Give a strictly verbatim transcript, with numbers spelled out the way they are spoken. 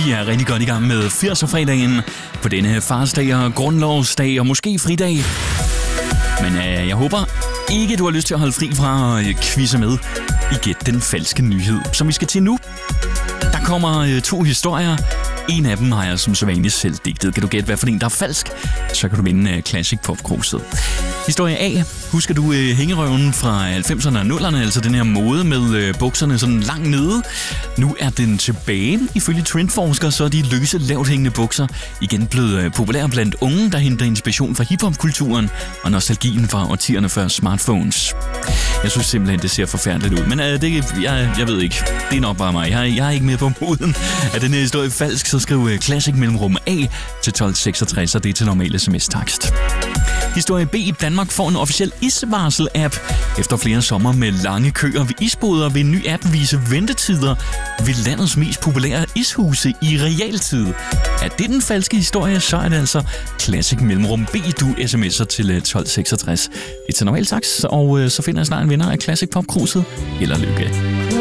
Vi er rigtig godt i gang med firser-fredagen på denne farsdag og grundlovsdag og måske fridag. Men øh, jeg håber ikke, du har lyst til at holde fri fra at quizze med i Gæt den falske nyhed, som vi skal til nu. Der kommer øh, to historier. En af dem har jeg som sædvanligt selv digtet. Kan du gætte, hvad for en, der er falsk? Så kan du vinde uh, Classic Pop-kruset. Historie A. Husker du uh, hængerøven fra halvfemserne og nullerne, altså den her mode med uh, bukserne sådan langt nede? Nu er den tilbage. Ifølge trendforskere, så er de løse, lavt hængende bukser igen blevet uh, populære blandt unge, der henter inspiration fra hiphop-kulturen og nostalgien fra årtierne før smartphones. Jeg synes simpelthen, det ser forfærdeligt ud. Men uh, det, jeg, jeg ved ikke. Det er nok bare mig. Jeg, jeg er ikke med på moden. Er den her historie falsk, så skriv Classic mellemrum A til tolv seksogtres, og det er til normal sms-takst. Historie B. Danmark får en officiel isvarsel-app. Efter flere sommer med lange køer ved isboder vil en ny app vise ventetider ved landets mest populære ishuse i realtid. Er det den falske historie, så er det altså Classic mellemrum B, du sms'er til tolv seksogtres. Det er til normal takst, og så finder jeg snart en vinder af Classic Pop-kruset. Held og lykke.